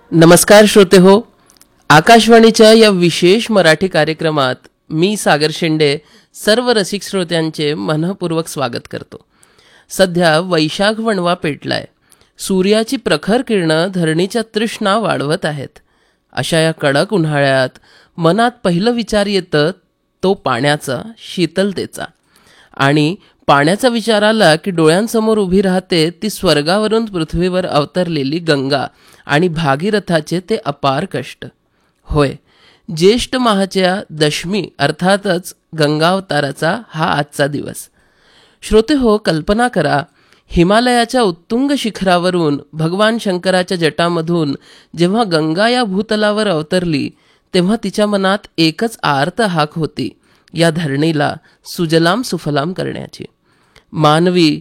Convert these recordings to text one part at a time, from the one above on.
नमस्कार श्रोते हो, आकाशवाणीच्या या विशेष मराठी कार्यक्रमात मी सागर शेंडे सर्व रसिक श्रोत्यांचे मनःपूर्वक स्वागत करतो. सध्या वैशाख वणवा पेटलाय. सूर्याची प्रखर किरणं धरणीच्या तृष्णा वाढवत आहेत. अशा या कडक उन्हाळ्यात मनात पहिलं विचार येतं तो पाण्याचा, शीतलतेचा. आणि पाण्याचा विचार आला की डोळ्यांसमोर उभी राहते ती स्वर्गावरून पृथ्वीवर अवतरलेली गंगा आणि भागीरथाचे ते अपार कष्ट. होय, ज्येष्ठ माहाच्या दशमी अर्थातच गंगावताराचा हा आजचा दिवस. श्रोते हो, कल्पना करा, हिमालयाच्या उत्तुंग शिखरावरून भगवान शंकराच्या जटामधून जेव्हा गंगा या भूतलावर अवतरली तेव्हा तिच्या मनात एकच आर्त हाक होती, या धरणीला सुजलाम सुफलाम करण्याची, मानवी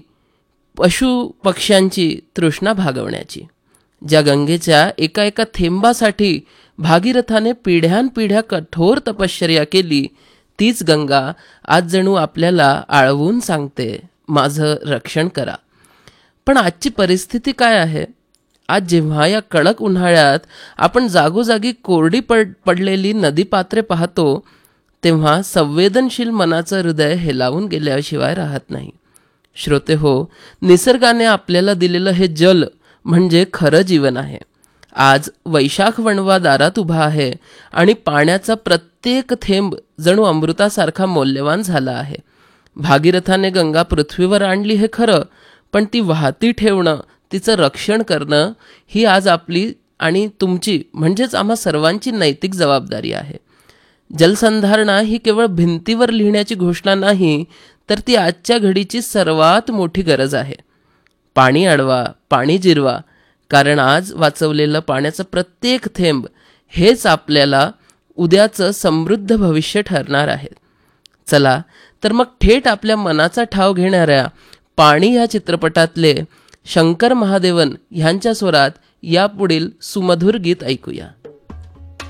पशु पक्ष्यांची तृष्णा भागवण्याची. ज्या गंगेच्या एका एका थेंबासाठी भागीरथाने पिढ्यानपिढ्या कठोर तपश्चर्या केली, तीच गंगा आज जणू आपल्याला आळवून सांगते, माझं रक्षण करा. पण आजची परिस्थिती काय आहे? आज जेव्हा या कडक उन्हाळ्यात आपण जागोजागी कोरडी पडलेली नदीपात्रे पाहतो तेव्हा संवेदनशील मनाचं हृदय हेलावून गेल्याशिवाय राहत नाही. श्रोते हो, निसर्गाने आपल्याला दिलेलं हे जल म्हणजे खरं जीवन आहे. आज वैशाख वणवा दारात उभा आहे आणि पाण्याचा प्रत्येक थेंब जणू अमृतासारखा मौल्यवान झाला आहे. भागीरथाने गंगा पृथ्वीवर आणली हे खरं, पण ती वाहती ठेवणं, तिचं रक्षण करणं ही आज आपली आणि तुमची म्हणजेच आम्हा सर्वांची नैतिक जबाबदारी आहे. जलसंधारणा ही केवळ भिंतीवर लिहिण्याची घोषणा नाही, तर ती आजच्या घडीची सर्वात मोठी गरज आहे. पाणी अडवा, पाणी जिरवा, कारण आज वाचवलेलं पाण्याचं प्रत्येक थेंब हेच आपल्याला उद्याचं समृद्ध भविष्य ठरणार आहे. चला तर मग थेट आपल्या मनाचा ठाव घेणाऱ्या पाणी या चित्रपटातले शंकर महादेवन ह्यांच्या स्वरात यापुढील सुमधुर गीत ऐकूया.